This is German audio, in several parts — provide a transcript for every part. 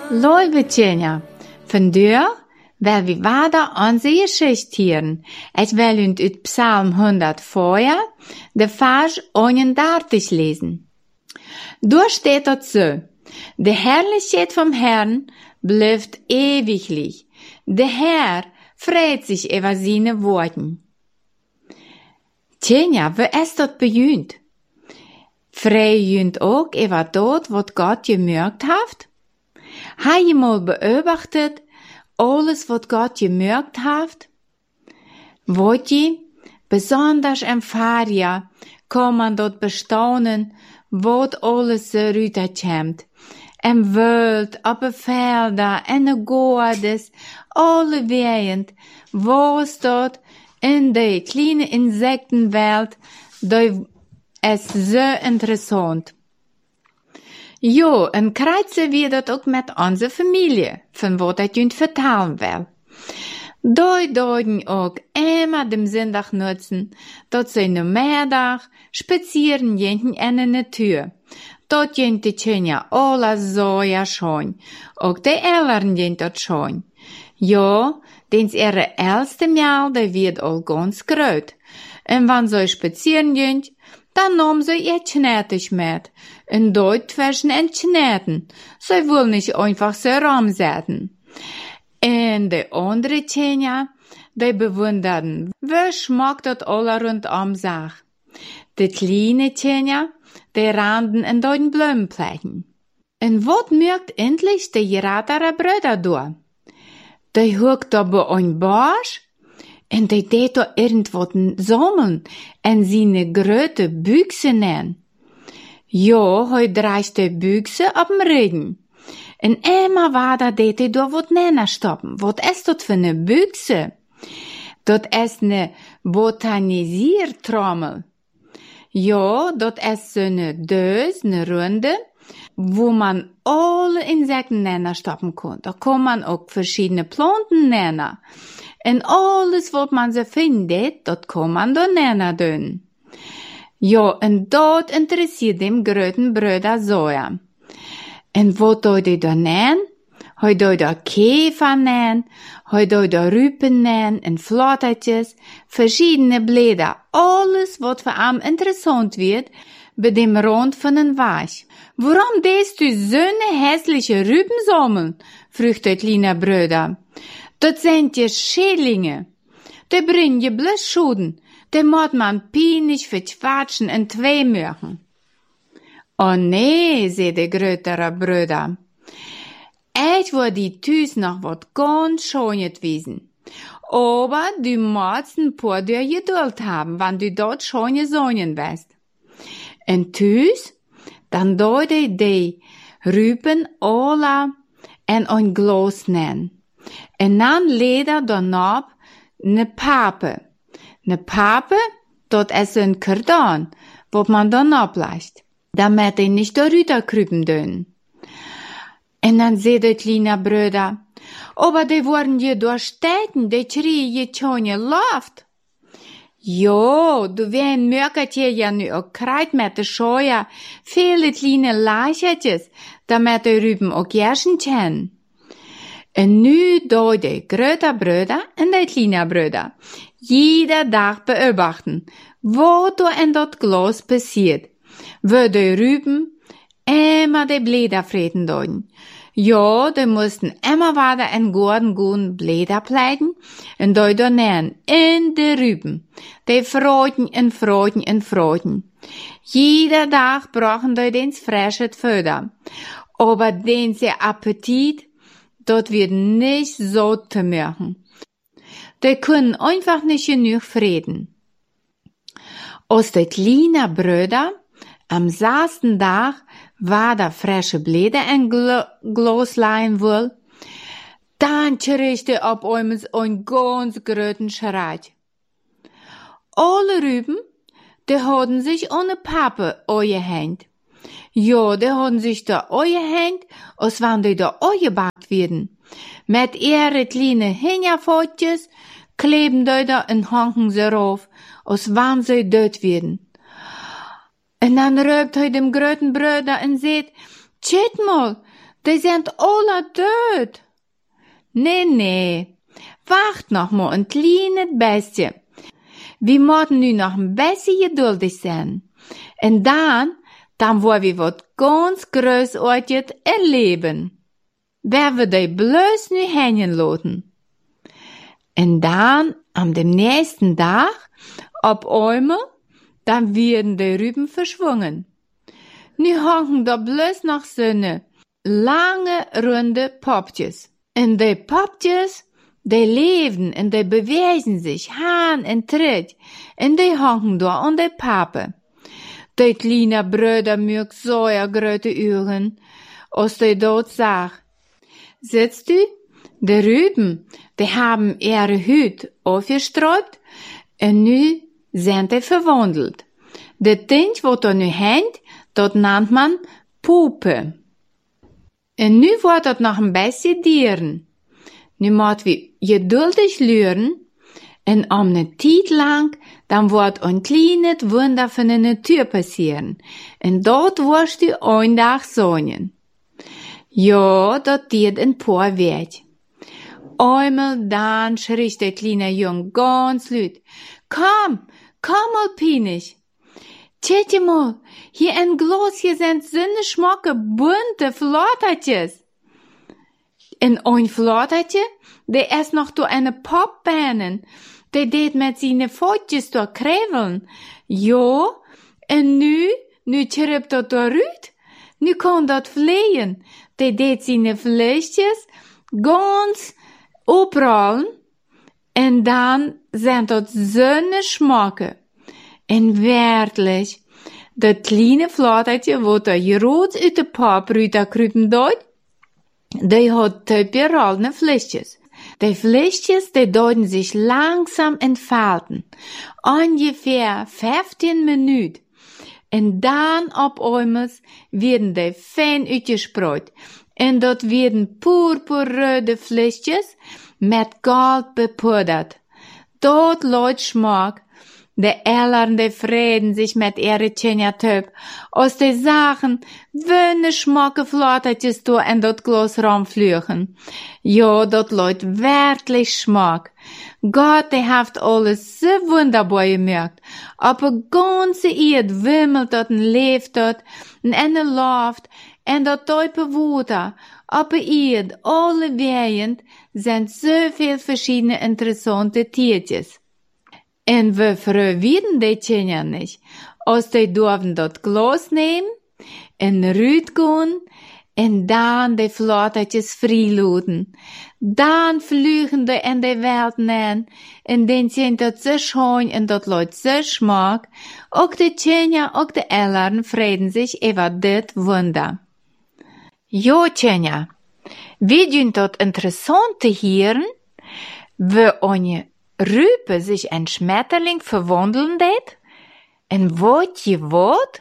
Lieve Tjenja, vandaag wil we verder onze Geschichte hören. Ich will uns uit Psalm 104, de Vers 31 lesen. Dort steht dort so: De Herrlichkeit vom Herrn bleibt ewiglich. Der Herr freut sich über seine Worten. Tjenja, wie ist dort bejunt? Freu junt auch über dort, was Gott gemerkt hat? Habe je mal beobachtet, alles, was Gott gemerkt hat? Wollt je, besonders im Fahrjahr, kann man dort bestaunen, was alles so rüberkommt. Im Wald, op de velden, in de gordes, alle wejend, was dort in de kleine Insektenwelt, da ist so interessant. Jo, en krijtje wie dat ook met onze familie, van wat ik jullie vertellen wil. Doi deuten ook immer dem Sonntag nutzen, dat ze in middag spazieren gehen in de natuur. Dort gehen die Tjenja alle so ja schon, ook de Eltern gehen dort schon. Ja, dens ihre erste Mal, der wird all ganz groß. Und wenn sie spazieren gehen, dann nehmen sie ihr Knätig mit. Und dort zwischen den Knäten. Sie wollen nicht einfach so rumsetzen. Und die andere Tjenja, die bewundern, wie schmeckt das alle rundum sich. Die kleine Tjenja, die randen in den Blumenflächen. Und was merkt endlich die geratere Brüder da? Die huckt da bei ein Barsch und die tät da irgendwas sammeln und seine gröte Büchse nennen. Ja, heu dreist die Büchse ab'm Regen. Und immer war da tät da was nennen stoppen. Was ist das für eine Büchse? Das ist eine Botanisiertrommel. Ja, das ist so eine Döse, eine Runde, wo man alle Insekten nennen stoppen kann. Da kann man auch verschiedene Planten nennen. Und alles, was man so findet, das kann man da nennen tun. Ja, und dort interessiert dem gröten Brüder Soja. Und was soll die da nennen? Hij doet da Käfer nennen, hij doet da Rüpen nennen und Flottertjes, verschiedene Blätter, alles, was für am interessant wird, bei dem Rand von den Weich. Warum dest du so ne hässliche Rüben sammeln? fragt der kleine Bruder. Das sind ja Schädlinge. Die bringen je bloß Schuden, die muss man peinlich verquatschen und zwei machen. Oh nee, sagt der größere Bruder. Ich war die Tüs noch wat ganz schönes wiesen. Aber du musst ein paar der Geduld haben, wenn du dort schöne Sonnen weißt. Und Tüs, dann deute die Rüben alle in ein Glas nennen. Und dann leder danach ne Pape. Ne Pape, dort ist ein Karton, wo man dann ableicht, damit die nicht darüber krüben dürfen. Und dann seht der kleine Bruder, aber die wurden je durchstecken, die schrie je schöne Luft. Jo, du wen mögt je ja nu auch Kreid mit der Scheuer, viele kleine Leichertjes, damit die Rüben auch Gerschen können. Und nu da die größere Brüder und die kleine Brüder jeder Tag beobachten, was da in dat Glas passiert, wo die Rüben immer die Blätter freten deuten. Ja, die mussten immer weiter in guten Blätter pleiten und dort nähen in die Rüben. Die freuten und freuten und freuten. Jeder Tag brauchen die den frisches Futter. Aber den sehr Appetit, dort wird nicht so zu machen. Die können einfach nicht genug freten. Aus der kleinen Brüder am 6. Tag war da frische Blätter in Glas leihen will, dann kriegte ab einmal ein ganz großen Schrei. Alle Rüben, die hatten sich ohne Pappe eingehängt. Ja, die hatten sich da eingehängt, als wenn die da eingebackt werden. Mit ihren kleinen Hinterpfotjes kleben die da und hangen sie rauf, als wenn sie dort werden. Und dann röpt dem gröten Bruder und sagt, tschüt mal, Die sind alle död. Nee, wacht noch mal ein kleines bisschen. Wir müssen nu noch ein bisschen geduldig sein. Und dann wollen wir wat ganz Großartiges erleben. Wer wir die bloß nu hängen lassen. Und dann, am dem nächsten Tag, auf einmal, dann werden die Rüben verschwungen. Nu hangen da bloß noch so eine lange, runde Popjes. Und die Popjes, die leben und die bewegen sich, Hahn und Tritt, und die hangen da an die Pappe. Die kleinen Brüder mögen so ja große Augen, als die dort sagt. Siehst du, die Rüben, die haben ihre Hüt aufgesträubt und nu sind die verwandelt. Das Ding, was da nu hängt, das nennt man Puppe. Und nu wordt het nog een beetje dieren. Nu moet we geduldig leren en om een tijd lang, dan wordt een kleines Wunder van de natuur passieren. En dat wirst du een dag zonen. Ja, dat deed een paar weg. Einmal dann schrie der kleine Jung ganz laut. Komm Alpinich. Tjetje mal, hier ein Glas, hier sind so schmacke, bunte Flattertjes. En ein Flattertje, der ist noch durch eine Popbahnen, der deed mit seine Voetjes durch kreveln. Ja, en nu chirpt dat eruit. Nu kann dat fliehen. Der deed seine Fleischjes ganz oprollen, en dan sind dat so schmacke. En werkelijk, dat kleine flattertje wat er groot uit de pap rüberkruipen deut, die hat typeralne Fleischjes. Die Fleischjes, die deuten sich langsam entfalten, ungefähr 15 Minuten. En dan op einmal werden die fein uitgespreut. En dat werden purpurrode Fleischjes met gold bepudert. Dat leut Schmack. De Ellern, die vreden sich mit ihre Tjenja-Töp, aus de Sachen, wönne schmacke Flattertjes do en dat Glas rumflüchen. Ja, dat leut wirklich Schmack. Gott, der haft alles so wunderbar gemerkt. Op a ganze Erd wimmelt dat en leeft dat, en Luft, en dat type Water. Op a Erd, alle wejend, sind so viel verschiedene interessante Tiertjes. En we verwieden die Tjenja nicht. Als die durften dat Glas nehmen, en rüt gehen, en dan die Flattertjes freiluden. Dan vliegen die in die Welt nein, en den sind dat so schön en dat leut so schmack. Ook die Tjenja, ook die Ellern vreden sich über dit Wunder. Jo, Tjenja, wie dün dat interessante Hieren, wie onje Rüpe sich ein Schmetterling verwandeln det? En wat je wat?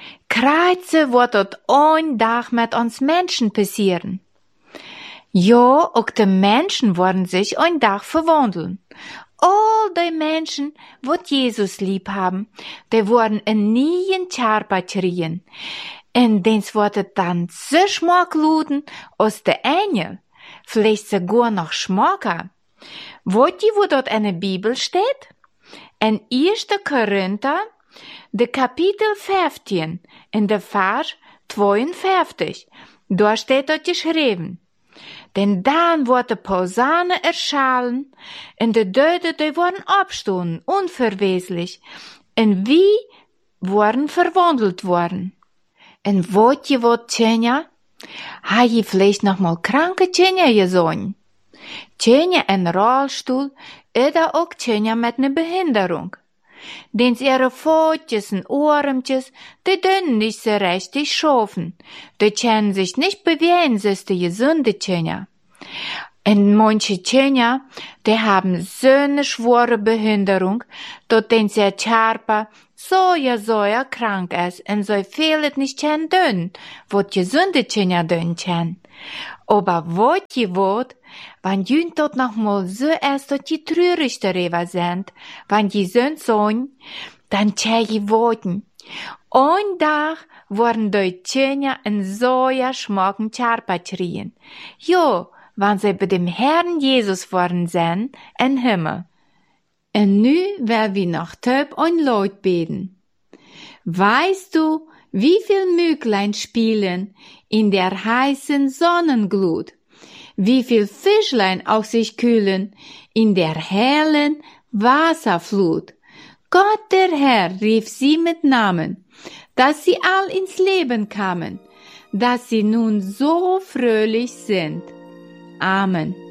Kreuze wordt dat een dag met ons Menschen passieren. Ja, ook de Menschen worden sich een dag verwandeln. All die Menschen, wat Jesus lieb haben, die worden een nieuwen Charpa kriegen. En dens wordt het dan so schmackluden als de Engel. Vielleicht sogar noch schmacker. Weet je wo dat in de Bibel steht? In 1. Korinther, de kapitel 15, in de vers 52. Daar steht dat geschreven. Denn dan wordt de Posaune erschallen, en de Döden die worden opstonden, unverweslich, en wie worden verwandelt worden. En weet je wat, Tjenja? Ha je vielleicht noch mal kranke Tjenja gesehen? Tjenja in Rollstuhl, oder ook Tjenja met ne Behinderung. Dens ihre Voetjes en Ohremtjes, die dürfen nicht so richtig schaffen. Die können sich nicht bewegen, ist die gesunde Tjenja. Und manche Tjenja, die haben so eine schwere Behinderung, dort den sehr Charpa so ja krank ist und so viel es nicht können dünn, wat gesunde Tjenja dünn können. Aber wat je wat, wenn jün dort noch mal so ist, dass die traurig darüber sind, wenn die sind so, dann tja je warten. Ein Tag waren die Tjener in soja schmocken Charpatrien. Jo, wann sie bei dem Herrn Jesus waren sind, in Himmel. Und nu will wir noch töp ein Leut beten. Weißt du, wie viel Mücklein spielen in der heißen Sonnenglut? Wie viel Fischlein auch sich kühlen in der hellen Wasserflut? Gott der Herr rief sie mit Namen, dass sie all ins Leben kamen, dass sie nun so fröhlich sind. Amen.